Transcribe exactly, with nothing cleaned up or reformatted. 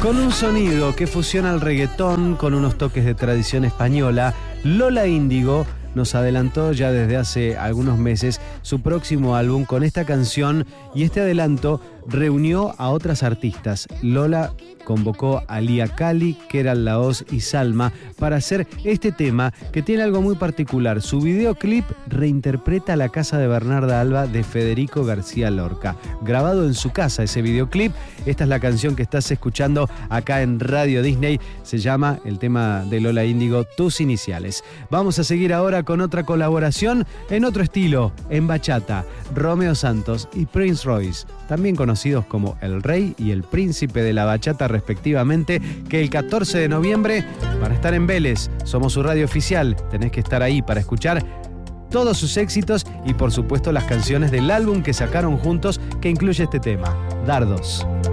Con un sonido que fusiona el reggaetón con unos toques de tradición española, Lola Índigo nos adelantó ya desde hace algunos meses su próximo álbum con esta canción, y este adelanto reunió a otras artistas. Lola convocó a Lía Cali, Keral Laos y Salma para hacer este tema que tiene algo muy particular. Su videoclip reinterpreta La casa de Bernarda Alba de Federico García Lorca. Grabado en su casa ese videoclip. Esta es la canción que estás escuchando acá en Radio Disney. Se llama el tema de Lola Índigo, Tus Iniciales. Vamos a seguir ahora con otra colaboración en otro estilo, en bachata. Romeo Santos y Prince Royce, también conocidos como el Rey y el Príncipe de la Bachata respectivamente, que el catorce de noviembre, para estar en Vélez, somos su radio oficial, tenés que estar ahí para escuchar todos sus éxitos y por supuesto las canciones del álbum que sacaron juntos, que incluye este tema, Dardos.